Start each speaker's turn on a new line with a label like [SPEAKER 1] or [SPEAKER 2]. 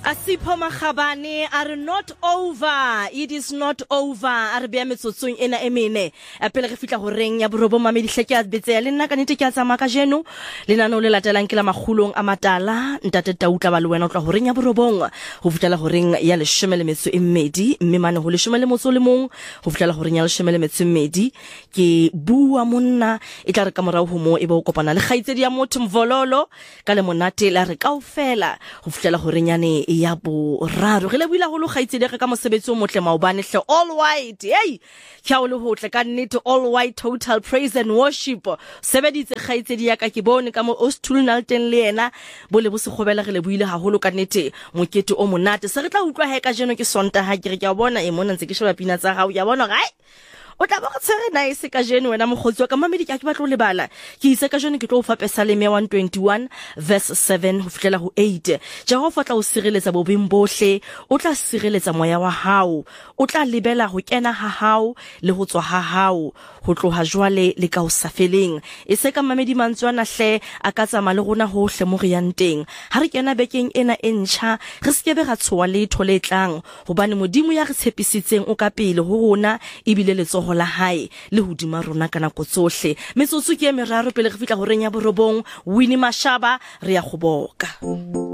[SPEAKER 1] Asipho Makhabane are not over. It is not over. Are bea metsotsong ena emene. Pele re fitla go reng ya borobo mamedi hleke a betseya le nna ka nete ke a tsama ka jeno. Le nano le latelang ke la magulong a matala. Ntate Tautla ba le wena o tla go reng ya borobong. Go fitla go reng ya leshome le metso e mmedi. Mme mane go leshome le motso le mong. Go fitla go reng ya leshome le metso e mmedi. Ke bua monna e tla re ka morao ho mo e bo kopana le kgaitsedi ya motho Mvololo ka le monate la re kaofela. Go fitla go reng yane ya boraro re le buila go lo kgaitsedi ka mosebetsi o motle maobane hle all white hey kya o le hotle ka nnete all white total praise and worship sebeditse kgaitsedi ya ka ke bone ka mo Ostulnalten le ena bo le bo se gobela re le buile haholo ka nnete mokete o monate se re tla utlwa he ka jeno ke sonta ha ke re ke a bona e mona ntse ke sheba pina tsa gago ya bona ga o tla ba go tsere nice ka jeno wena mogotsi wa ka mamedi ke batlo le bala ke itse ka jeno ke tlo o fa Psalm 121 verse 7 ho fitlela ho 8 Jehova tla o sireletsa bobeng bohle o tla sireletsa moya wa hao o tla lebela ho kena ha hao le ho tswa ha hao ho tloha jwale le ka o safeleng e se ka mamedi mantswana hle a ka tsama le rona hohle mo re yang teng ha re kena bekeng ena e ntjha re skebe ga tshoa letho le tlang hobane modimo ya re tshepisitseng o ka pele ho rona e bile letsoho la hae le hodima rona kana go tsohle metsotso ke e meraro pele re fitla go reng ya borobong Winnie Mashaba re ya go boka.